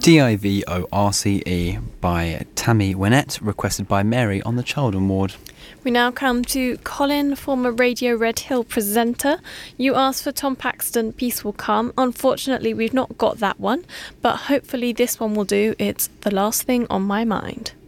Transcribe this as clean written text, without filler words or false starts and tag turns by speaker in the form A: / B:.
A: Divorce by Tammy Wynette, requested by Mary on the Children Ward.
B: We now come to Colin, former Radio Red Hill presenter. You asked for Tom Paxton, Peace Will Come. Unfortunately, we've not got that one, but hopefully this one will do. It's The Last Thing on My Mind.